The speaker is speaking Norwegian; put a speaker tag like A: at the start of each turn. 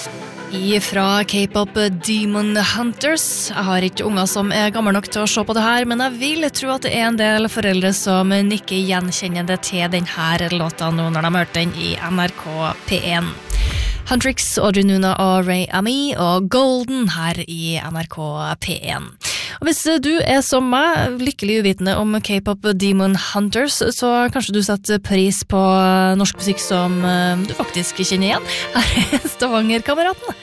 A: Fra K-pop Demon Hunters. Jeg har ikke unger som gammel nok til å se på det her, men jeg vil tro at det en del foreldre som nikker gjenkjennende til denne låta nå når de hørte den I NRK P1. Huntrix, Audrey Nuna og Ray Ami og Golden her I NRK P1. Og hvis du som meg, lykkelig uvitende om K-pop Demon Hunters, så kanskje du setter pris på norsk musikk som du faktisk kjenner igjen. Her Stavanger-kameraten.